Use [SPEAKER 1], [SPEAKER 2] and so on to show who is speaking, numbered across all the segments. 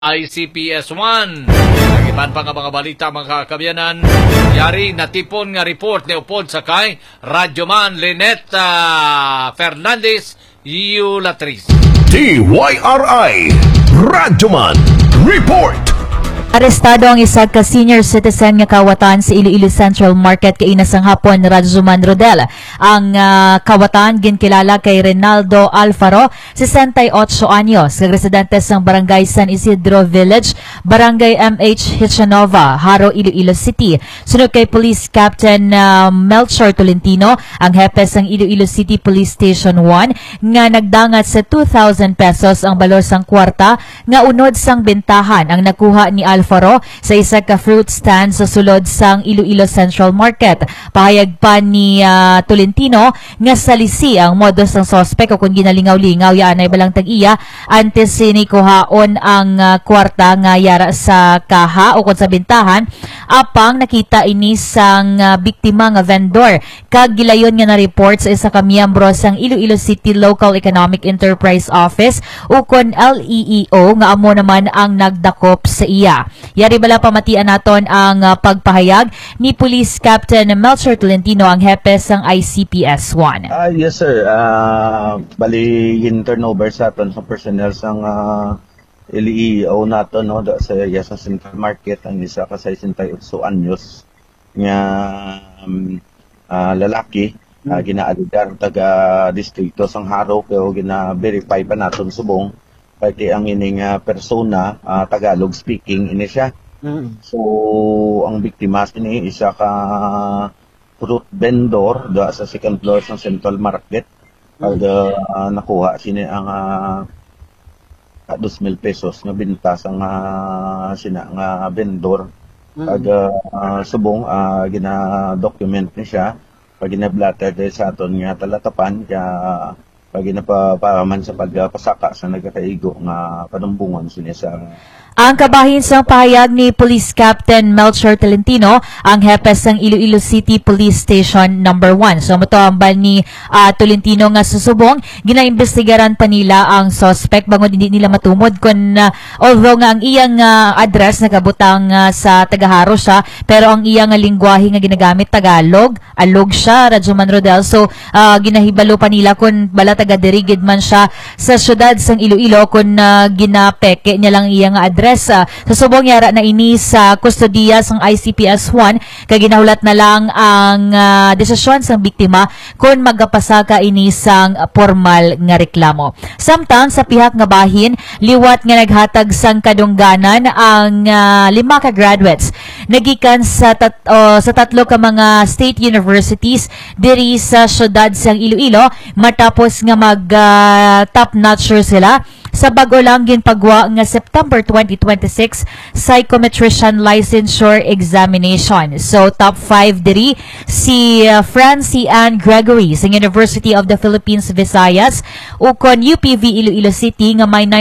[SPEAKER 1] ICPS-1. Nagiban pa nga mga balita mga kabiyanan. Yari natipon nga report ni upod sakay Radyoman Lineta Fernandez Yulatris.
[SPEAKER 2] TYRI Radyoman Report.
[SPEAKER 3] Arestado ang isa ka senior citizen nga kawatan sa Iloilo Central Market kay inasang hapon ni Radyoman Rodel. Ang kawatan ginkilala kay Rinaldo Alfaro, 68 anyos, residente sa Barangay San Isidro Village, Barangay MH Hitchanova, Haro, Iloilo City. Sunod kay Police Captain Melchor Tolentino, ang hepe sang Iloilo City Police Station 1 nga nagdangat sa 2,000 pesos ang balor sang kwarta nga unod sang bentahan ang nakuha ni Alfaro sa isa ka fruit stand sa sulod sang Iloilo Central Market. Pahayag pa ni Tolentino nga salisi ang modus ng sospek o kung ginalingaw-lingaw yaanay balang tag-iya antes sinikuhaon ang kwarta nga yara sa kaha o kung sa bintahan apang nakita ini sang biktima nga vendor kag gilayon nga na-report sa isa ka miyembro sang Iloilo City Local Economic Enterprise Office o kon LEEO nga amo naman ang nagdakop sa iya. Yari bala pamatian naton ang pagpahayag ni Police Captain Melchor Tolentino, ang hepe sang ICPS-1.
[SPEAKER 4] Yes sir, bali in turnover sa aton sa personnel sang LEO naton no sa area sa Central Market ang isa ka 68 anyos nga lalaki ginaalidar taga distrito sang Haro kaya gina-verify pa naton subong pati ang ining persona Tagalog speaking ini siya. So ang biktima ini isa ka fruit vendor da sa second floor sa Central Market. Pag nakuha sini ang 2,000 pesos nga bintas ang sina nga vendor. Pag subong gina-document ni siya pag gina-blatter sa aton nga talatapan kaya pag ginapapaman sa pagpasaka sa nagkakaigo nga panumbungan siya sa
[SPEAKER 3] ang kabahin sa pahayag ni Police Captain Melchor Tolentino, ang hepe sang Iloilo City Police Station number 1. So moto ang bal ni Tolentino nga susubong, ginaimbestigaran pa nila ang suspect bangon hindi nila matumod kung although nga ang iyang address nakabutang sa Tagaharo siya, pero ang iyang lingwahe nga ginagamit Tagalog, alog siya, Radyoman Rodel. So ginahibalo pa nila kung bala taga dirigid man siya sa syudad sang Iloilo kung ginapeke niya lang iyang address. Sa subong yara na ini sa kustodiya sang ICPS-1 kay ginahulat na lang ang desisyon sang biktima kung magapasaka ini sang formal nga reklamo. Samtang sa pihak nga bahin, liwat nga naghatag sang kadungganan ang 5 ka graduates nagikan sa tatlo ka mga state universities diri sa syudad sang Iloilo matapos nga mag top notcher sila sa bago lang ginpagwa nga September 2026 psychometrician licensure examination. So top 5 diri si Francie Ann Gregory sa University of the Philippines Visayas ukon UPV Iloilo City nga may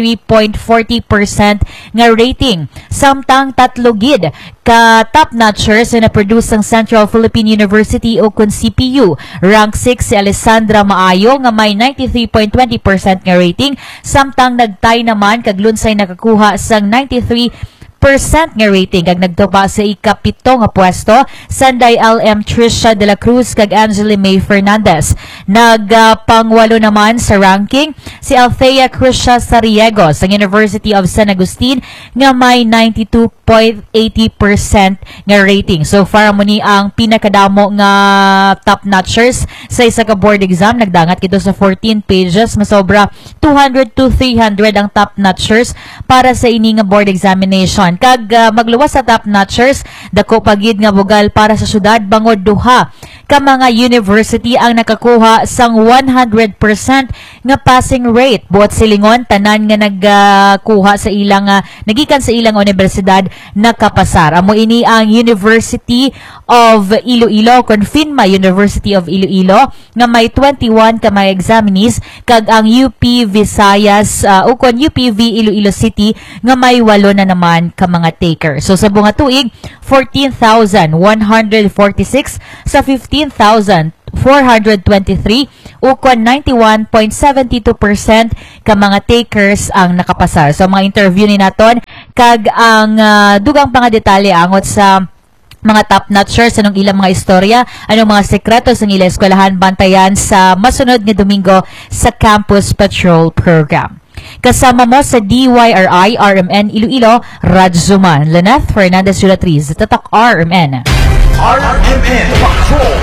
[SPEAKER 3] 93.40% nga rating. Samtang tatlo gid ka top notchers na produce ang Central Philippine University o kun CPU. Rank 6 si Alessandra Maayo nga may 93.20% nga rating, samtang nagtay naman kag lunsay nakakuha sang 93% nga rating kag nagtupa sa ikapito nga pwesto Sanday LM Trisha de la Cruz kag Angela May Fernandez. Nagpangwalo naman sa ranking si Althea Crisha Sariego sa University of San Agustin nga may 92.80% nga rating. So far mo ni ang pinakadamo nga top notchers sa isa ka board exam, nagdangat kito sa 14 pages, masobra 200 to 300 ang top notchers para sa ini nga board examination. Kag magluwas sa top notchers, dako pagid nga bugal para sa syudad bangod duha ka mga university ang nakakuha sang 100% nga passing rate. Buot silingon tanan nga nagkuha sa ilang nagikan sa ilang universidad nakapasar. Amo ini ang University of Iloilo, Confinma University of Iloilo nga may 21 ka mga examinees kag ang UP Visayas ukon UPV Iloilo City nga may 8 na naman ka mga taker. So sa bunga tuig 14,146 sa 15,100 423 ukon 91.72% ka mga takers ang nakapasar. So mga interview ni naton kag ang dugang pang detalye angot sa mga top-notchers, anong ilang mga istorya, anong mga sekreto sa ilang eskwelahan, bantayan sa masunod nga Domingo sa Campus Patrol Program. Kasama mo sa DYRI RMN Iloilo, Radzuman, Lynette Fernandez Julatriz, Tatak RMN.
[SPEAKER 2] RMN Patrol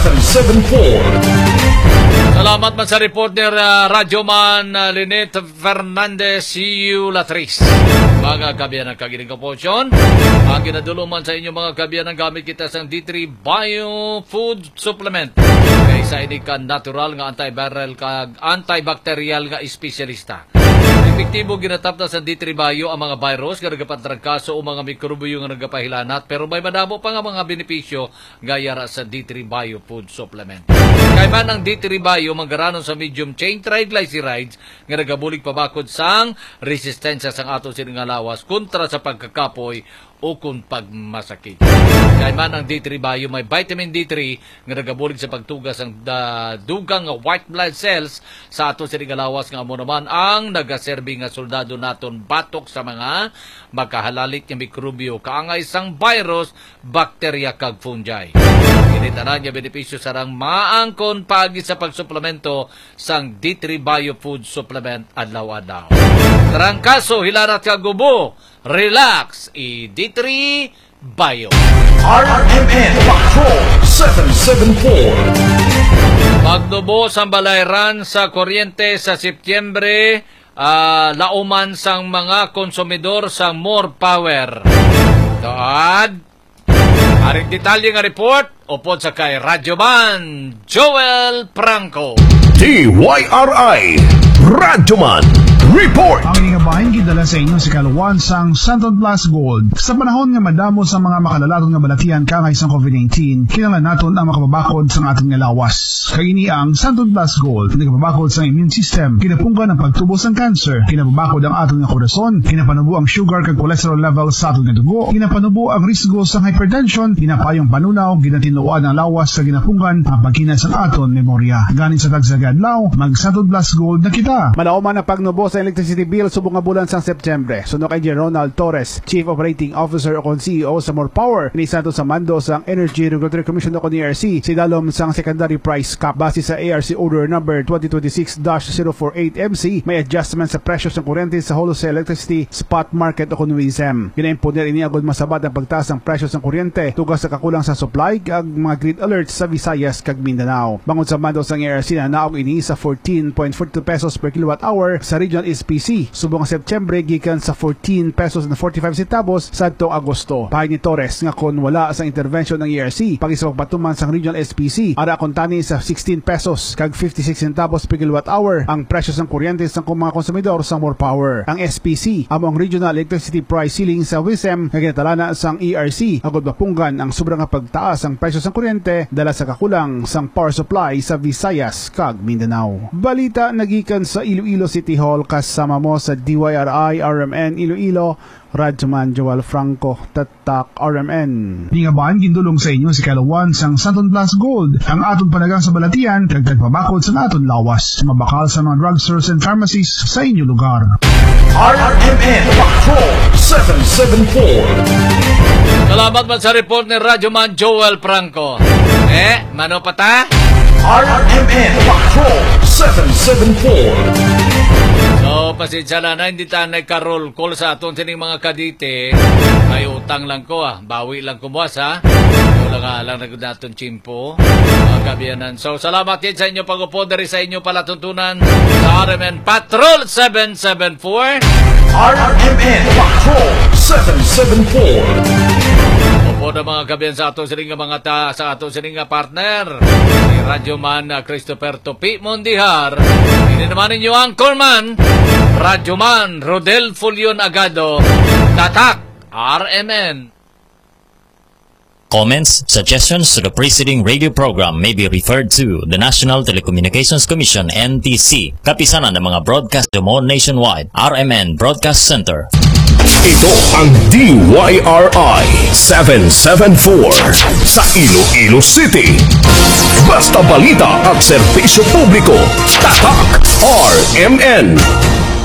[SPEAKER 2] 774.
[SPEAKER 1] Salamat man sa report ni Radyoman Lynette Fernandez Julatriz. Mga kabiyanan kagiling kaposyon, ang ginaduluman sa inyo mga kabiyanan gamit kita sa D3 Bio Food Supplement. Kaysa ini ka natural nga antiviral kag antibacterial nga espesyalista. Epektibo ginatapta sa D3 Bio ang mga virus nga nagapatragkaso o mga mikrobyo nga nagapahilanat, pero may madamo pa nga mga benepisyo gaya sa D3 Bio Food Supplement. Kay man ang D3 Bio manggaranon sa medium chain triglycerides nga nagabulig pabakod sang resistensya sang ato sining lawas kontra sa pagkakapoy o kung pagmasakit. Kaya man ang D3 Bio may vitamin D3 nga nagabulig sa pagtugas ng dugang white blood cells sa ato sining lawas nga amo naman ang nagaserbi nga soldado naton batok sa mga makahalalit nga mikrobyo kaangay sang virus, bakterya kag fungi. Initanan niya benepisyo sarang maangkon pagi sa pagsuplemento sang D3 Bio Food Supplement adlaw-adlaw. Trangkaso hilarat ka gubo, relax, D3 Bio.
[SPEAKER 2] RMN Patrol 774.
[SPEAKER 1] Pagdubo sa balayran sa kuryente sa Setyembre, lauman sang mga konsumidor sa more power. Doad, aring detalye nga report, upod sa kay Radyoman Joel Franco.
[SPEAKER 2] DYRI Radyoman Report.
[SPEAKER 5] Ang inigabahin gidala sa inyo si Kaluwan sang Santon Plus Gold. Sa panahon nga madamo sa mga makalalaton nga balatian kangay sang COVID-19, kinahanglan naton ang makababakod sang aton nga lawas. Kagini ang Santon Plus Gold, nagababakod sang immune system, kinapunggan ang pagtubo sang cancer, kinababakod ang aton nga korason, kinapanubo ang sugar kag cholesterol level sa aton nga dugo, kinapanubo ang risgo sang hypertension, kinapayong panunaw, ginatinuan ang lawas sa ginapunggan ang pagkina sang aton memorya. Ganin sa tagsagadlaw, mag Santon Plus Gold na kita.
[SPEAKER 6] Malauman ang pagnubo sa electricity bill subong nga bulan sang September. Suno kay Ronald Torres, Chief Operating Officer o CEO sa More Power, ni santo sa mando sang Energy Regulatory Commission o ERC, si dalom sang secondary price cap base sa ARC Order number 2026-048MC, may adjustment sa presyo ng kuryente sa wholesale electricity spot market o WISM. Ginaimponer ini agud masabat ang pagtaas ng presyo ng kuryente tugas sa kakulang sa supply kag mga grid alerts sa Visayas kag Mindanao. Bangod sa mando sang ARC na naog ini sa 14.42 pesos per kilowatt hour sa regional SPC. Subong nga September gikan sa 14 pesos na 45 centavos sadtong Agosto. Pahay ni Torres nga kon wala sa intervention ng ERC pag sa pagpatuman sang regional SPC ara kon tani sa 16 pesos kag 56 centavos per kilowatt hour ang presyo sang kuryente sa mga konsumidor sa More Power. Ang SPC amo ang regional electricity price ceiling sa WISM nga ginatalana sang ERC agud mapunggan ang sobrang pagtaas ang presyo sang kuryente dala sa kakulang sang power supply sa Visayas kag Mindanao. Balita nagikan sa Iloilo City Hall kasama mo sa DYRI RMN Iloilo, Radyoman Joel Franco, Tatak RMN.
[SPEAKER 5] Inigabahin gindulong sa inyo si Kaluwan sang Santon Plus Gold, ang aton panagang sa balatian kag tagpabakod sa aton lawas. Mabakal sa mga drugstores and pharmacies sa inyo lugar.
[SPEAKER 2] RMN Patrol 774.
[SPEAKER 1] Salamat man sa report ni Radyoman Joel Franco. Mano pata?
[SPEAKER 2] RMN Patrol 774.
[SPEAKER 1] So, pasensya na hindi tayo nagka-roll call sa aton sining mga kadite. May utang lang ko bawi lang kumuas wala lang nagdaton chimpo. Mga kabiyanan. So, salamat din sa inyo pag-upo dari sa inyo palatuntunan sa RMN Patrol 774.
[SPEAKER 2] RMN Patrol 774.
[SPEAKER 1] Opo na mga kabiyan sa ato sining partner ni Radyoman Christopher Topi Mondihar. Hindi naman ninyo ang Corman Radyoman Rodel Fulion Agado, Tatak RMN.
[SPEAKER 7] Comments, suggestions to the preceding radio program may be referred to the National Telecommunications Commission NTC, kapisanan ng mga broadcast demo nationwide, RMN Broadcast Center.
[SPEAKER 8] Ito ang DYRI 774 sa Iloilo City. Basta balita at serbisyo publiko. Tatak RMN.